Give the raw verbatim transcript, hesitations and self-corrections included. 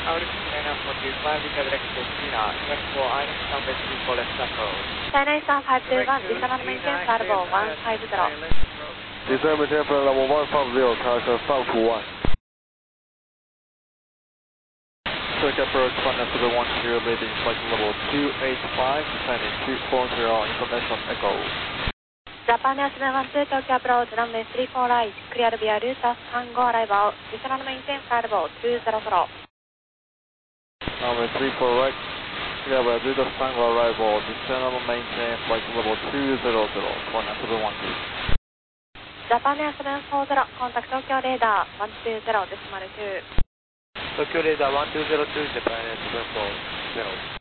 China Eastern five two one, descend and maintain flight level one five zero. Descend and maintain flight level one five zero, charge south to one. Check approach one seven one zero, leading flight level two eight five, descending two four zero, information echo. Japan Air seven one two, Tokyo approach, runway three four right, clear via route Tango arrival, descend and maintain flight level two zero zero. Runway three four right, clear via route Tango arrival, descend and maintain flight level two zero zero, China seven one two. Japan Air seven four zero, contact Tokyo radar one two zero decimal two. Tokyo radar one two zero two, Japan Air seven four zero.